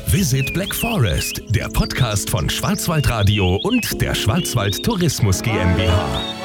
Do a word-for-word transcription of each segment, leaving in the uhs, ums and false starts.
Visit Black Forest, der Podcast von Schwarzwaldradio und der Schwarzwald Tourismus GmbH.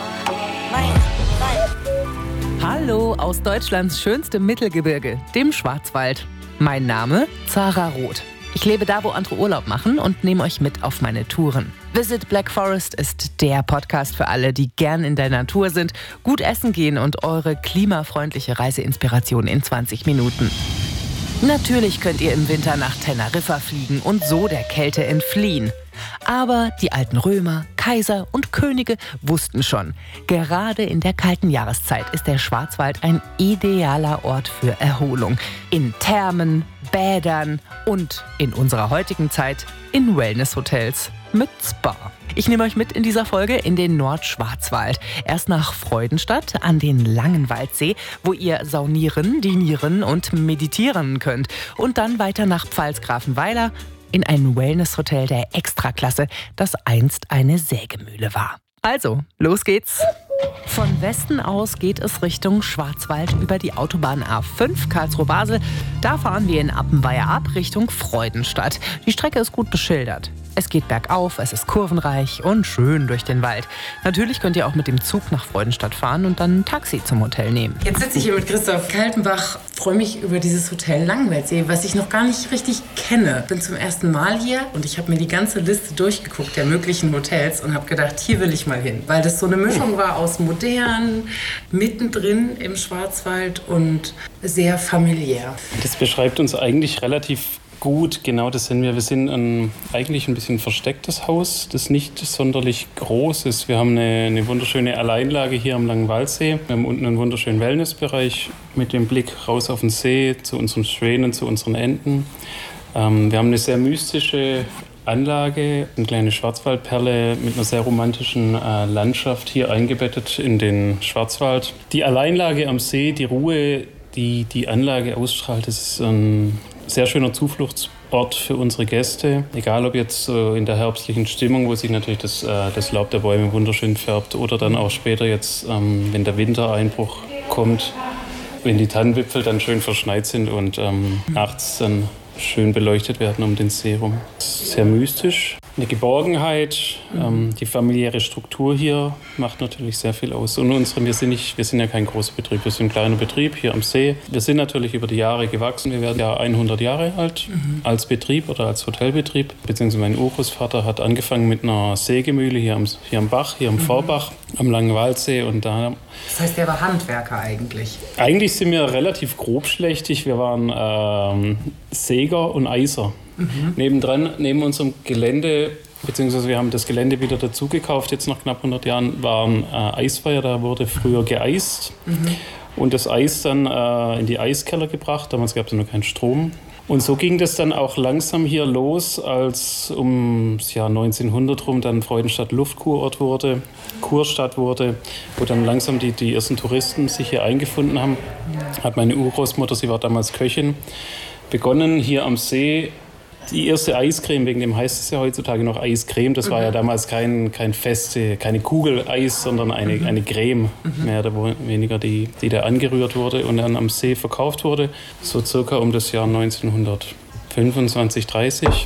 Hallo aus Deutschlands schönstem Mittelgebirge, dem Schwarzwald. Mein Name Zara Roth. Ich lebe da, wo andere Urlaub machen und nehme euch mit auf meine Touren. Visit Black Forest ist der Podcast für alle, die gern in der Natur sind, gut essen gehen und eure klimafreundliche Reiseinspiration in zwanzig Minuten. Natürlich könnt ihr im Winter nach Teneriffa fliegen und so der Kälte entfliehen. Aber die alten Römer, Kaiser und Könige wussten schon, gerade in der kalten Jahreszeit ist der Schwarzwald ein idealer Ort für Erholung. In Thermen, Bädern und in unserer heutigen Zeit in Wellnesshotels mit Spa. Ich nehme euch mit in dieser Folge in den Nordschwarzwald. Erst nach Freudenstadt an den Langenwaldsee, wo ihr saunieren, dinieren und meditieren könnt. Und dann weiter nach Pfalzgrafenweiler in ein Wellnesshotel der Extraklasse, das einst eine Sägemühle war. Also, los geht's! Von Westen aus geht es Richtung Schwarzwald über die Autobahn A fünf Karlsruhe-Basel. Da fahren wir in Appenweier ab Richtung Freudenstadt. Die Strecke ist gut beschildert. Es geht bergauf, es ist kurvenreich und schön durch den Wald. Natürlich könnt ihr auch mit dem Zug nach Freudenstadt fahren und dann ein Taxi zum Hotel nehmen. Jetzt sitze ich hier mit Christoph Kaltenbach, freue mich über dieses Hotel Langenwaldsee, was ich noch gar nicht richtig kenne. Bin zum ersten Mal hier und ich habe mir die ganze Liste durchgeguckt der möglichen Hotels und habe gedacht, hier will ich mal hin. Weil das so eine Mischung war aus modern, mittendrin im Schwarzwald und sehr familiär. Das beschreibt uns eigentlich relativ gut, genau das sind wir. Wir sind ein eigentlich ein bisschen verstecktes Haus, das nicht sonderlich groß ist. Wir haben eine, eine wunderschöne Alleinlage hier am Langenwaldsee. Wir haben unten einen wunderschönen Wellnessbereich mit dem Blick raus auf den See, zu unseren Schwänen, zu unseren Enten. Ähm, wir haben eine sehr mystische Anlage, eine kleine Schwarzwaldperle mit einer sehr romantischen äh, Landschaft hier eingebettet in den Schwarzwald. Die Alleinlage am See, die Ruhe, die die Anlage ausstrahlt, das ist ein sehr schöner Zufluchtsort für unsere Gäste. Egal ob jetzt äh, in der herbstlichen Stimmung, wo sich natürlich das, äh, das Laub der Bäume wunderschön färbt, oder dann auch später jetzt, ähm, wenn der Wintereinbruch kommt, wenn die Tannenwipfel dann schön verschneit sind und ähm, nachts dann schön beleuchtet werden um den See rum. Sehr mystisch. Eine Geborgenheit, ähm, die familiäre Struktur hier macht natürlich sehr viel aus. Und unsere, wir, sind nicht, wir sind ja kein großer Betrieb, wir sind ein kleiner Betrieb hier am See. Wir sind natürlich über die Jahre gewachsen. Wir werden ja hundert Jahre alt mhm. als Betrieb oder als Hotelbetrieb. Beziehungsweise mein Urgroßvater hat angefangen mit einer Sägemühle hier am, hier am Bach, hier am mhm. Vorbach, am Langenwaldsee. Und da, das heißt, der war Handwerker eigentlich? Eigentlich sind wir relativ grobschlächtig. Wir waren ähm, Säger und Eiser. Mhm. Nebendran, neben unserem Gelände, beziehungsweise wir haben das Gelände wieder dazu gekauft, jetzt nach knapp hundert Jahren, waren äh, Eisfeuer, da wurde früher geeist mhm. und das Eis dann äh, in die Eiskeller gebracht, damals gab es noch keinen Strom. Und so ging das dann auch langsam hier los, als um das Jahr neunzehnhundert rum dann Freudenstadt Luftkurort wurde, Kurstadt wurde, wo dann langsam die, die ersten Touristen sich hier eingefunden haben. Hat meine Urgroßmutter, sie war damals Köchin, begonnen hier am See. Die erste Eiscreme, wegen dem heißt es ja heutzutage noch Eiscreme, das mhm. war ja damals kein, kein feste, keine Kugel Eis, sondern eine, mhm. eine Creme, mhm. mehr oder weniger, die, die da angerührt wurde und dann am See verkauft wurde, so circa um das Jahr neunzehnhundertfünfundzwanzig, dreißig.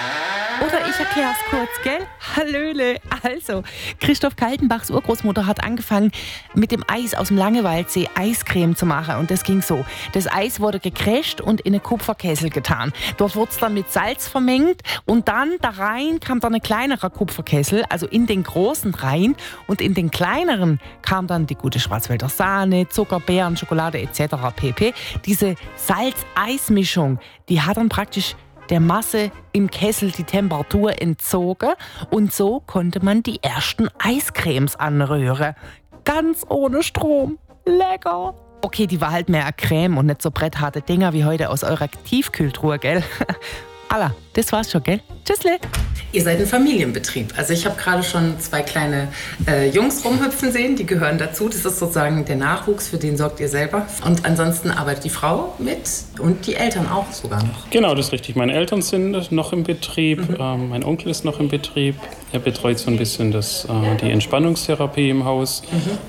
Oder ich erkläre es kurz, gell? Hallöle. Also, Christoph Kaltenbachs Urgroßmutter hat angefangen, mit dem Eis aus dem Langenwaldsee Eiscreme zu machen. Und das ging so. Das Eis wurde gecrasht und in einen Kupferkessel getan. Dort wurde es dann mit Salz vermengt. Und dann da rein kam dann ein kleinerer Kupferkessel, also in den großen rein. Und in den kleineren kam dann die gute Schwarzwälder Sahne, Zucker, Beeren, Schokolade et cetera pp. Diese Salz-Eis-Mischung, die hat dann praktisch der Masse im Kessel die Temperatur entzogen und so konnte man die ersten Eiscremes anrühren. Ganz ohne Strom. Lecker! Okay, die war halt mehr Creme und nicht so brettharte Dinger wie heute aus eurer Tiefkühltruhe, gell? Alla, das war's schon, gell? Tschüssle! Ihr seid ein Familienbetrieb. Also ich habe gerade schon zwei kleine äh, Jungs rumhüpfen sehen, die gehören dazu. Das ist sozusagen der Nachwuchs, für den sorgt ihr selber. Und ansonsten arbeitet die Frau mit und die Eltern auch sogar noch. Genau, das ist richtig. Meine Eltern sind noch im Betrieb, mhm. ähm, mein Onkel ist noch im Betrieb. Er betreut so ein bisschen das, äh, die Entspannungstherapie im Haus. Mhm.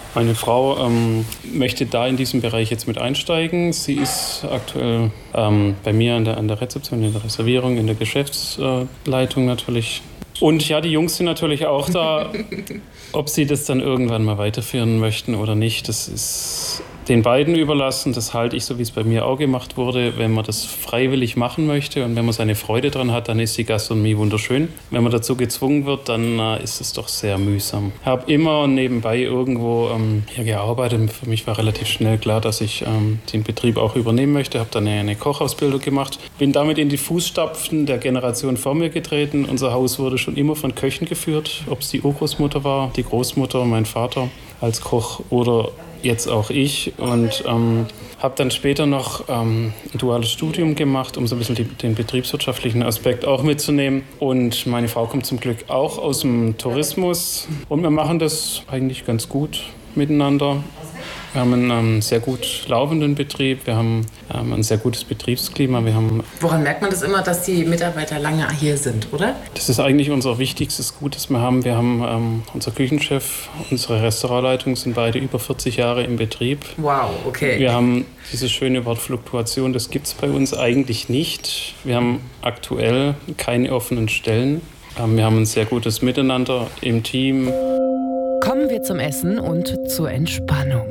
Meine Frau ähm, möchte da in diesem Bereich jetzt mit einsteigen. Sie ist aktuell ähm, bei mir an der, an der Rezeption, in der Reservierung, in der Geschäftsleitung natürlich. Und ja, die Jungs sind natürlich auch da. Ob sie das dann irgendwann mal weiterführen möchten oder nicht, das ist den beiden überlassen. Das halte ich so, wie es bei mir auch gemacht wurde. Wenn man das freiwillig machen möchte und wenn man seine Freude dran hat, dann ist die Gastronomie wunderschön. Wenn man dazu gezwungen wird, dann äh, ist es doch sehr mühsam. Ich habe immer nebenbei irgendwo ähm, hier gearbeitet. Für mich war relativ schnell klar, dass ich ähm, den Betrieb auch übernehmen möchte. Habe dann eine, eine Kochausbildung gemacht. Bin damit in die Fußstapfen der Generation vor mir getreten. Unser Haus wurde schon immer von Köchen geführt. Ob es die Urgroßmutter war, die Großmutter, mein Vater als Koch oder jetzt auch ich, und ähm, habe dann später noch ähm, ein duales Studium gemacht, um so ein bisschen die, den betriebswirtschaftlichen Aspekt auch mitzunehmen. Und meine Frau kommt zum Glück auch aus dem Tourismus und wir machen das eigentlich ganz gut miteinander. Wir haben einen ähm, sehr gut laufenden Betrieb, wir haben ähm, ein sehr gutes Betriebsklima. Wir haben Woran merkt man das immer, dass die Mitarbeiter lange hier sind, oder? Das ist eigentlich unser wichtigstes Gut, das wir haben. Wir haben ähm, unser Küchenchef, unsere Restaurantleitung sind beide über vierzig Jahre im Betrieb. Wow, okay. Wir haben dieses schöne Wort Fluktuation, das gibt es bei uns eigentlich nicht. Wir haben aktuell keine offenen Stellen. Ähm, wir haben ein sehr gutes Miteinander im Team. Kommen wir zum Essen und zur Entspannung.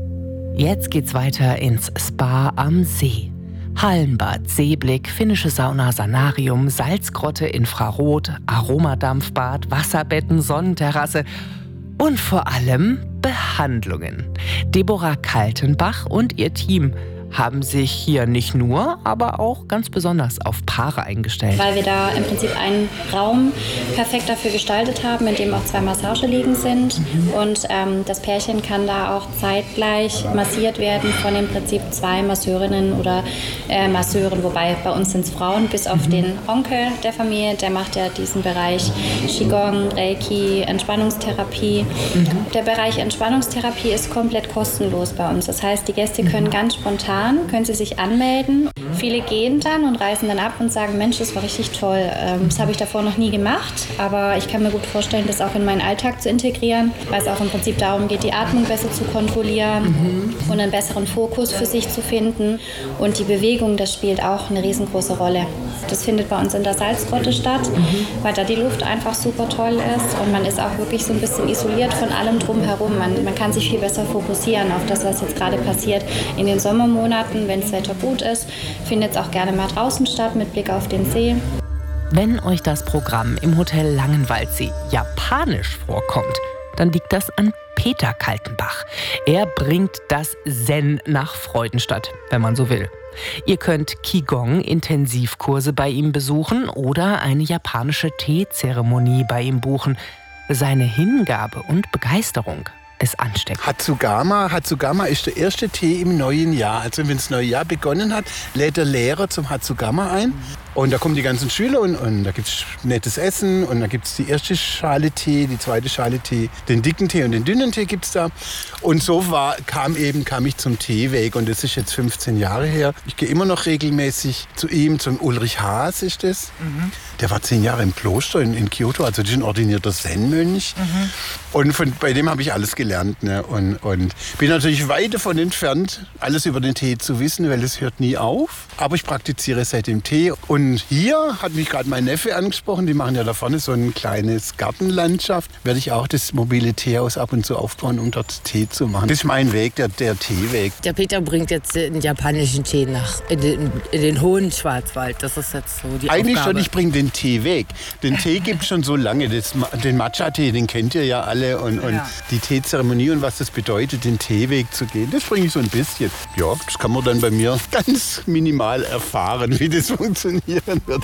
Jetzt geht's weiter ins Spa am See. Hallenbad, Seeblick, finnische Sauna, Sanarium, Salzgrotte, Infrarot, Aromadampfbad, Wasserbetten, Sonnenterrasse und vor allem Behandlungen. Deborah Kaltenbach und ihr Team haben sich hier nicht nur, aber auch ganz besonders auf Paare eingestellt. Weil wir da im Prinzip einen Raum perfekt dafür gestaltet haben, in dem auch zwei Massageliegen sind. Mhm. Und ähm, das Pärchen kann da auch zeitgleich massiert werden von im Prinzip zwei Masseurinnen oder äh, Masseuren. Wobei bei uns sind es Frauen, bis auf mhm. den Onkel der Familie. Der macht ja diesen Bereich Qigong, Reiki, Entspannungstherapie. Mhm. Der Bereich Entspannungstherapie ist komplett kostenlos bei uns. Das heißt, die Gäste können mhm. ganz spontan können sie sich anmelden. Mhm. Viele gehen dann und reisen dann ab und sagen, Mensch, das war richtig toll. Ähm, das habe ich davor noch nie gemacht, aber ich kann mir gut vorstellen, das auch in meinen Alltag zu integrieren, weil es auch im Prinzip darum geht, die Atmung besser zu kontrollieren mhm. und einen besseren Fokus für sich zu finden. Und die Bewegung, das spielt auch eine riesengroße Rolle. Das findet bei uns in der Salzgrotte statt, mhm. weil da die Luft einfach super toll ist und man ist auch wirklich so ein bisschen isoliert von allem drumherum. Man, man kann sich viel besser fokussieren auf das, was jetzt gerade passiert. In den Sommermonaten, wenn das Wetter gut ist, findet es auch gerne mal draußen statt mit Blick auf den See. Wenn euch das Programm im Hotel Langenwaldsee japanisch vorkommt, dann liegt das an Peter Kaltenbach. Er bringt das Zen nach Freudenstadt, wenn man so will. Ihr könnt Qigong-Intensivkurse bei ihm besuchen oder eine japanische Teezeremonie bei ihm buchen. Seine Hingabe und Begeisterung ist ansteckend. Hatsugama, Hatsugama ist der erste Tee im neuen Jahr. Also wenn das neue Jahr begonnen hat, lädt der Lehrer zum Hatsugama ein. Und da kommen die ganzen Schüler und, und da gibt es nettes Essen und da gibt es die erste Schale Tee, die zweite Schale Tee, den dicken Tee und den dünnen Tee gibt es da. Und so war, kam, eben, kam ich zum Teeweg und das ist jetzt fünfzehn Jahre her. Ich gehe immer noch regelmäßig zu ihm, zum Ulrich Haas ist das. Mhm. Der war zehn Jahre im Kloster in, in Kyoto, also das ist ein ordinierter Zen-Mönch. Mhm. Und von, bei dem habe ich alles gelernt. Ne? Und, und bin natürlich weit davon entfernt, alles über den Tee zu wissen, weil es hört nie auf. Aber ich praktiziere seit dem Tee. Und hier hat mich gerade mein Neffe angesprochen, die machen ja da vorne so ein kleines Gartenlandschaft. Werde ich auch das mobile Teehaus ab und zu aufbauen, um dort Tee zu machen. Das ist mein Weg, der, der Teeweg. Der Peter bringt jetzt den japanischen Tee nach in den, in den hohen Schwarzwald. Das ist jetzt so die Eigentlich Aufgabe. schon, ich bringe den Tee weg. Den Tee gibt es schon so lange. Das, den Matcha-Tee, den kennt ihr ja alle. Und, und ja. die Teezeremonie und was das bedeutet, den Teeweg zu gehen, das bringe ich so ein bisschen. Ja, das kann man dann bei mir ganz minimal erfahren, wie das funktionieren wird.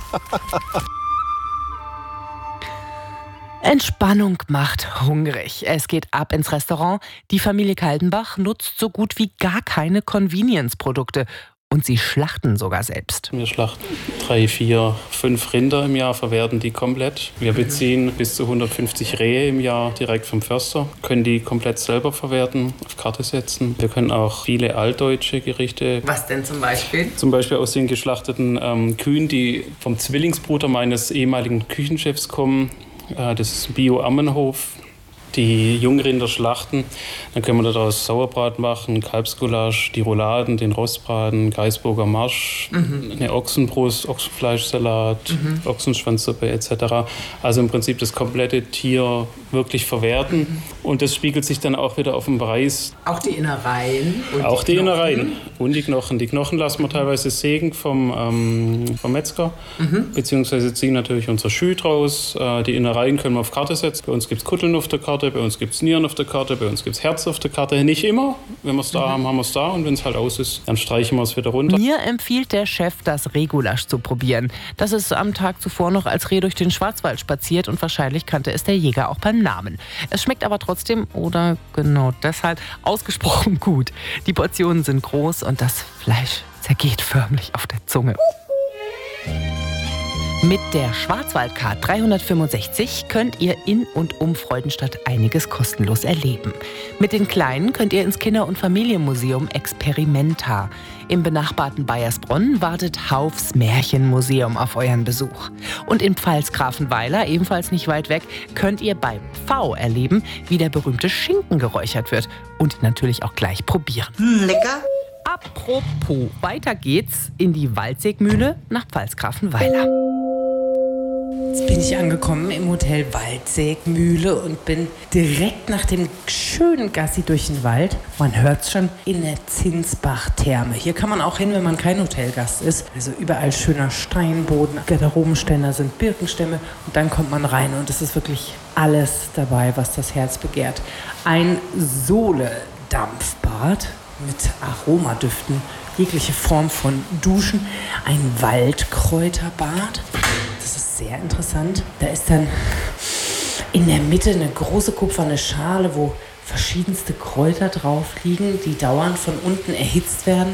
Entspannung macht hungrig. Es geht ab ins Restaurant. Die Familie Kaltenbach nutzt so gut wie gar keine Convenience-Produkte. Und sie schlachten sogar selbst. Wir schlachten drei, vier, fünf Rinder im Jahr, verwerten die komplett. Wir beziehen bis zu hundertfünfzig Rehe im Jahr direkt vom Förster, können die komplett selber verwerten, auf Karte setzen. Wir können auch viele altdeutsche Gerichte. Was denn zum Beispiel? Zum Beispiel aus den geschlachteten ähm, Kühen, die vom Zwillingsbruder meines ehemaligen Küchenchefs kommen. Äh, das ist Bio Ammenhof. die Jungrinder schlachten. Dann können wir daraus Sauerbraten machen, Kalbsgulasch, die Rouladen, den Rostbraten, Gaisburger Marsch, mhm. eine Ochsenbrust, Ochsenfleischsalat, mhm. Ochsenschwanzsuppe et cetera. Also im Prinzip das komplette Tier wirklich verwerten. Mhm. Und das spiegelt sich dann auch wieder auf dem Preis. Auch die Innereien? Und auch die, die Innereien und die Knochen. Die Knochen lassen wir teilweise sägen vom, ähm, vom Metzger, mhm. beziehungsweise ziehen natürlich unser Schü draus. Äh, die Innereien können wir auf Karte setzen. Bei uns gibt es Kutteln auf der Karte, bei uns gibt es Nieren auf der Karte, bei uns gibt es Herz auf der Karte. Nicht immer. Wenn wir es da mhm. haben, haben wir es da. Und wenn es halt aus ist, dann streichen wir es wieder runter. Mir empfiehlt der Chef, das Rehgulasch zu probieren. Das ist am Tag zuvor noch als Reh durch den Schwarzwald spaziert und wahrscheinlich kannte es der Jäger auch beim Namen. Es schmeckt aber trotzdem, oder genau deshalb, ausgesprochen gut. Die Portionen sind groß und das Fleisch zergeht förmlich auf der Zunge. Mit der Schwarzwaldcard dreihundertfünfundsechzig könnt ihr in und um Freudenstadt einiges kostenlos erleben. Mit den Kleinen könnt ihr ins Kinder- und Familienmuseum Experimenta. Im benachbarten Baiersbronn wartet Haufs Märchenmuseum auf euren Besuch. Und in Pfalz-Grafenweiler, ebenfalls nicht weit weg, könnt ihr beim Pfau erleben, wie der berühmte Schinken geräuchert wird. Und natürlich auch gleich probieren. Hm, lecker. Apropos, weiter geht's in die Waldsägmühle nach Pfalz-Grafenweiler. Jetzt bin ich angekommen im Hotel Waldsägmühle und bin direkt nach dem schönen Gassi durch den Wald, man hört's schon, in der Zinsbach-Therme. Hier kann man auch hin, wenn man kein Hotelgast ist. Also überall schöner Steinboden, Garderobenständer sind Birkenstämme und dann kommt man rein und es ist wirklich alles dabei, was das Herz begehrt. Ein Sohle-Dampfbad mit Aromadüften, jegliche Form von Duschen, ein Waldkräuterbad. Das ist sehr interessant. Da ist dann in der Mitte eine große kupferne Schale, wo verschiedenste Kräuter drauf liegen, die dauernd von unten erhitzt werden.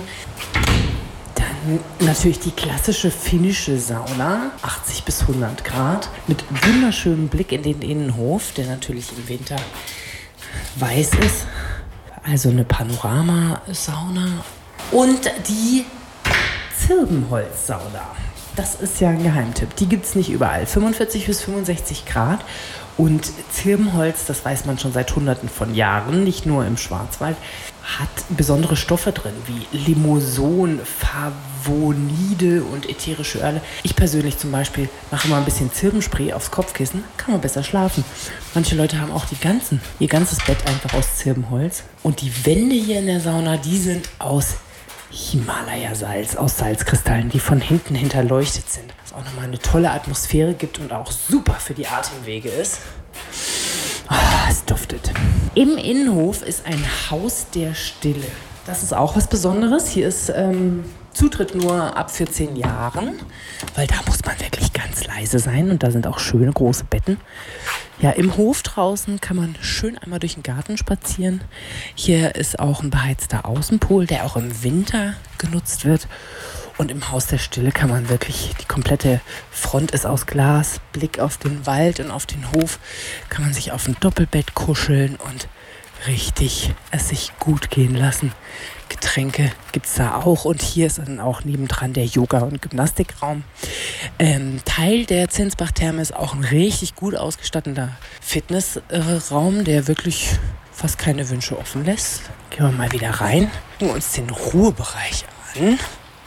Dann natürlich die klassische finnische Sauna, achtzig bis hundert Grad, mit wunderschönem Blick in den Innenhof, der natürlich im Winter weiß ist. Also eine Panoramasauna und die Zirbenholzsauna. Das ist ja ein Geheimtipp. Die gibt es nicht überall. fünfundvierzig bis fünfundsechzig Grad. Und Zirbenholz, das weiß man schon seit Hunderten von Jahren, nicht nur im Schwarzwald, hat besondere Stoffe drin, wie Limoson, Favonide und ätherische Öle. Ich persönlich zum Beispiel mache mal ein bisschen Zirbenspray aufs Kopfkissen, kann man besser schlafen. Manche Leute haben auch die ganzen, ihr ganzes Bett einfach aus Zirbenholz. Und die Wände hier in der Sauna, die sind aus Himalaya-Salz, aus Salzkristallen, die von hinten hinterleuchtet sind. Was auch nochmal eine tolle Atmosphäre gibt und auch super für die Atemwege ist. Oh, es duftet. Im Innenhof ist ein Haus der Stille. Das ist auch was Besonderes. Hier ist ähm, Zutritt nur ab vierzehn Jahren, weil da muss man wirklich ganz leise sein und da sind auch schöne große Betten. Ja, im Hof draußen kann man schön einmal durch den Garten spazieren. Hier ist auch ein beheizter Außenpool, der auch im Winter genutzt wird. Und im Haus der Stille kann man wirklich, die komplette Front ist aus Glas, Blick auf den Wald und auf den Hof, kann man sich auf ein Doppelbett kuscheln und richtig es sich gut gehen lassen. Getränke gibt es da auch und hier ist dann auch nebendran der Yoga- und Gymnastikraum. Ähm, Teil der Zinsbach-Therme ist auch ein richtig gut ausgestatteter Fitnessraum, der wirklich fast keine Wünsche offen lässt. Gehen wir mal wieder rein, gucken uns den Ruhebereich an.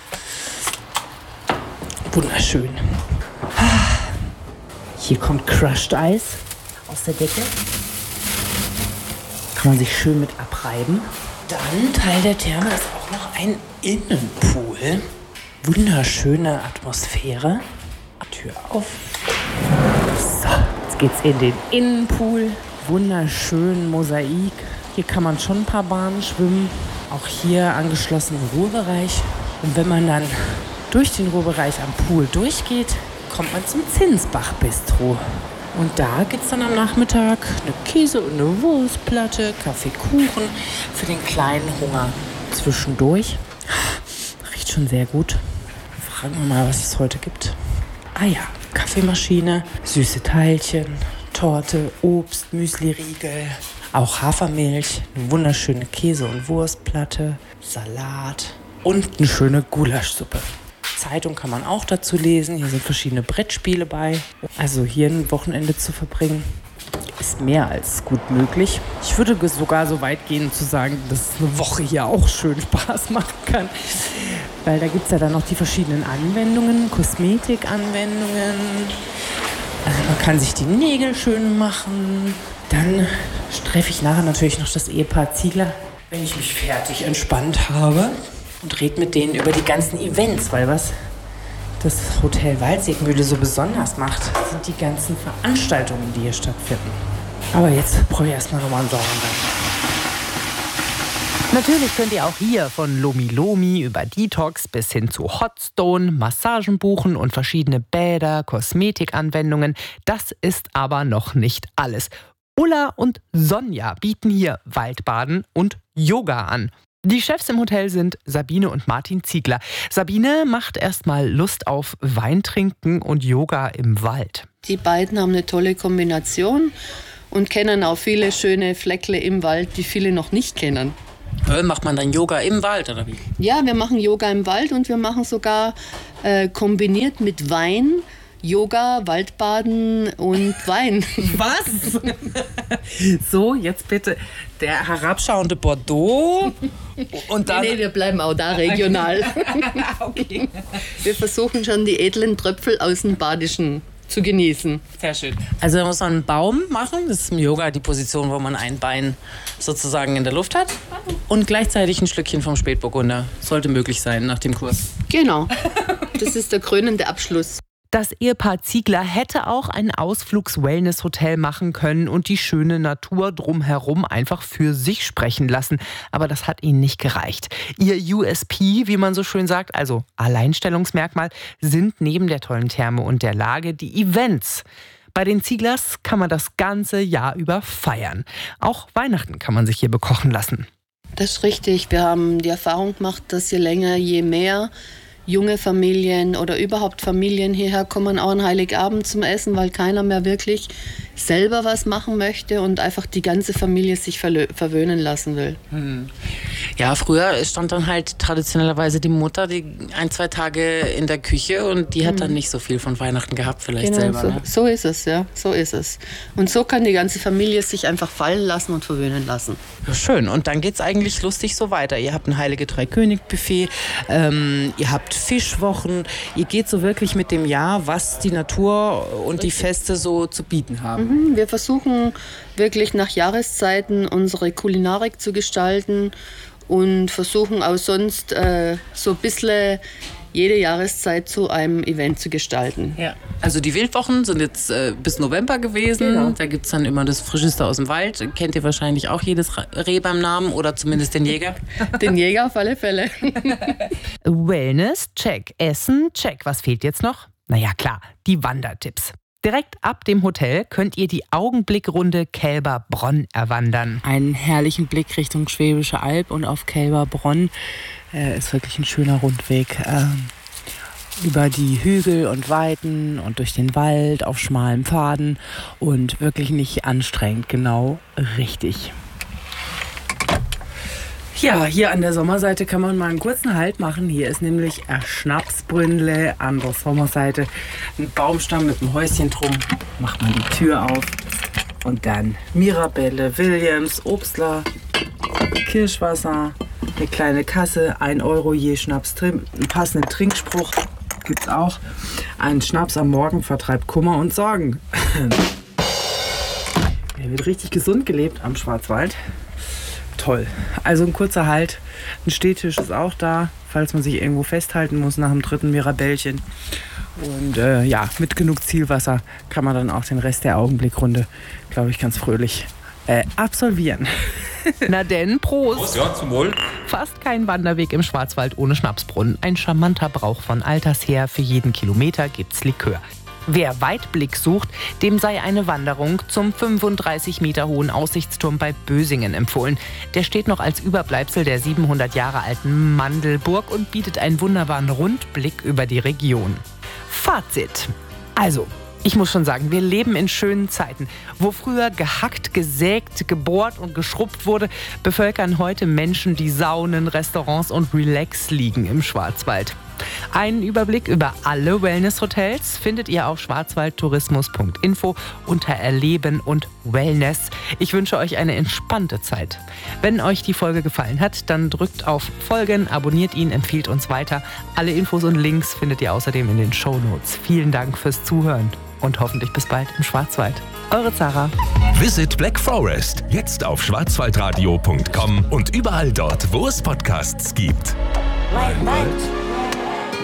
Wunderschön. Hier kommt Crushed Eis aus der Decke. Kann man sich schön mit abreiben. Dann Teil der Therme ist auch noch ein Innenpool. Wunderschöne Atmosphäre. Tür auf. So, jetzt geht's in den Innenpool. Wunderschön Mosaik. Hier kann man schon ein paar Bahnen schwimmen. Auch hier angeschlossen Ruhebereich. Und wenn man dann durch den Ruhebereich am Pool durchgeht, kommt man zum Zinsbach-Bistro. Und da gibt es dann am Nachmittag eine Käse- und eine Wurstplatte, Kaffee, Kuchen für den kleinen Hunger zwischendurch. Riecht schon sehr gut. Fragen wir mal, was es heute gibt. Ah ja, Kaffeemaschine, süße Teilchen, Torte, Obst, Müsliriegel, auch Hafermilch, eine wunderschöne Käse- und Wurstplatte, Salat und eine schöne Gulaschsuppe. Zeitung kann man auch dazu lesen. Hier sind verschiedene Brettspiele bei. Also hier ein Wochenende zu verbringen. ist mehr als gut möglich. Ich würde sogar so weit gehen zu sagen, dass eine Woche hier auch schön Spaß machen kann. Weil da gibt es ja dann noch die verschiedenen Anwendungen, Kosmetikanwendungen. Also man kann sich die Nägel schön machen. Dann treffe ich nachher natürlich noch das Ehepaar Ziegler, wenn ich mich fertig entspannt habe. Und rede mit denen über die ganzen Events, weil was das Hotel Waldseekenmühle so besonders macht, sind die ganzen Veranstaltungen, die hier stattfinden. Aber jetzt brauche ich erstmal nochmal einen sauberen Gang. Natürlich könnt ihr auch hier von Lomi Lomi über Detox bis hin zu Hotstone, Massagen buchen und verschiedene Bäder, Kosmetikanwendungen. Das ist aber noch nicht alles. Ulla und Sonja bieten hier Waldbaden und Yoga an. Die Chefs im Hotel sind Sabine und Martin Ziegler. Sabine macht erstmal Lust auf Weintrinken und Yoga im Wald. Die beiden haben eine tolle Kombination und kennen auch viele schöne Fleckle im Wald, die viele noch nicht kennen. Macht man dann Yoga im Wald oder wie? Ja, wir machen Yoga im Wald und wir machen sogar äh, kombiniert mit Wein Yoga, Waldbaden und Wein. Was? So, jetzt bitte der herabschauende Bordeaux und dann... Nee, nee, wir bleiben auch da regional. Okay. Wir versuchen schon die edlen Tröpfel aus dem Badischen zu genießen. Sehr schön. Also da muss man einen Baum machen. Das ist im Yoga die Position, wo man ein Bein sozusagen in der Luft hat. Und gleichzeitig ein Schlückchen vom Spätburgunder. Sollte möglich sein nach dem Kurs. Genau. Das ist der krönende Abschluss. Das Ehepaar Ziegler hätte auch ein Ausflugs-Wellness-Hotel machen können und die schöne Natur drumherum einfach für sich sprechen lassen. Aber das hat ihnen nicht gereicht. Ihr U S P, wie man so schön sagt, also Alleinstellungsmerkmal, sind neben der tollen Therme und der Lage die Events. Bei den Zieglers kann man das ganze Jahr über feiern. Auch Weihnachten kann man sich hier bekochen lassen. Das ist richtig. Wir haben die Erfahrung gemacht, dass je länger, je mehr junge Familien oder überhaupt Familien hierher kommen, auch an Heiligabend zum Essen, weil keiner mehr wirklich selber was machen möchte und einfach die ganze Familie sich verlö- verwöhnen lassen will. Hm. Ja, früher stand dann halt traditionellerweise die Mutter die ein, zwei Tage in der Küche und die hat dann nicht so viel von Weihnachten gehabt vielleicht genau, selber. So, Ne? so ist es, ja, so ist es. Und so kann die ganze Familie sich einfach fallen lassen und verwöhnen lassen. Ja, schön. Und dann geht's eigentlich lustig so weiter. Ihr habt ein Heilige Drei-König-Buffet, ähm, ihr habt Fischwochen, ihr geht so wirklich mit dem Jahr, was die Natur und die Feste so zu bieten haben. Wir versuchen wirklich nach Jahreszeiten unsere Kulinarik zu gestalten und versuchen auch sonst äh, so ein bisschen jede Jahreszeit zu einem Event zu gestalten. Ja. Also die Wildwochen sind jetzt äh, bis November gewesen. Genau. Da gibt es dann immer das Frischeste aus dem Wald. Kennt ihr wahrscheinlich auch jedes Reh beim Namen oder zumindest den Jäger? Den Jäger auf alle Fälle. Wellness, check. Essen, check. Was fehlt jetzt noch? Naja, klar, die Wandertipps. Direkt ab dem Hotel könnt ihr die Augenblickrunde Kälberbronn erwandern. Einen herrlichen Blick Richtung Schwäbische Alb und auf Kälberbronn äh, ist wirklich ein schöner Rundweg. Ähm, über die Hügel und Weiden und durch den Wald auf schmalen Pfaden und wirklich nicht anstrengend, genau richtig. Ja, hier an der Sommerseite kann man mal einen kurzen Halt machen. Hier ist nämlich ein Schnapsbrünnle an der Sommerseite. Ein Baumstamm mit einem Häuschen drum. Macht man die Tür auf. Und dann Mirabelle, Williams, Obstler, Kirschwasser, eine kleine Kasse, ein Euro je Schnaps, einen passenden Trinkspruch gibt's auch. Ein Schnaps am Morgen vertreibt Kummer und Sorgen. Hier wird richtig gesund gelebt am Schwarzwald. Toll. Also ein kurzer Halt. Ein Stehtisch ist auch da, falls man sich irgendwo festhalten muss nach dem dritten Mirabellchen. Und äh, ja, mit genug Zielwasser kann man dann auch den Rest der Augenblickrunde, glaube ich, ganz fröhlich äh, absolvieren. Na denn, Prost. Prost, ja, zum Wohl. Fast kein Wanderweg im Schwarzwald ohne Schnapsbrunnen. Ein charmanter Brauch von alters her. Für jeden Kilometer gibt's Likör. Wer Weitblick sucht, dem sei eine Wanderung zum fünfunddreißig Meter hohen Aussichtsturm bei Bösingen empfohlen. Der steht noch als Überbleibsel der siebenhundert Jahre alten Mandelburg und bietet einen wunderbaren Rundblick über die Region. Fazit. Also, ich muss schon sagen, wir leben in schönen Zeiten. Wo früher gehackt, gesägt, gebohrt und geschrubbt wurde, bevölkern heute Menschen die Saunen, Restaurants und Relax-Liegen im Schwarzwald. Einen Überblick über alle Wellness-Hotels findet ihr auf schwarzwaldtourismus punkt info unter Erleben und Wellness. Ich wünsche euch eine entspannte Zeit. Wenn euch die Folge gefallen hat, dann drückt auf Folgen, abonniert ihn, empfiehlt uns weiter. Alle Infos und Links findet ihr außerdem in den Shownotes. Vielen Dank fürs Zuhören und hoffentlich bis bald im Schwarzwald. Eure Zara. Visit Black Forest jetzt auf schwarzwaldradio punkt com und überall dort, wo es Podcasts gibt. Wald, Wald.